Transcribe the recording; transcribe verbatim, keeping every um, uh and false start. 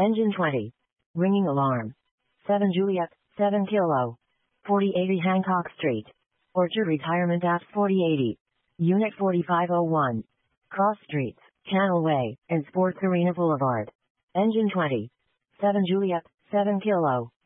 Engine twenty. Ringing alarm. seven Juliet, seven Kilo. forty eighty Hancock Street. Orchard Retirement at forty eighty. Unit forty-five oh one. Cross Streets, Channel Way, and Sports Arena Boulevard. Engine twenty. seven Juliet, seven Kilo.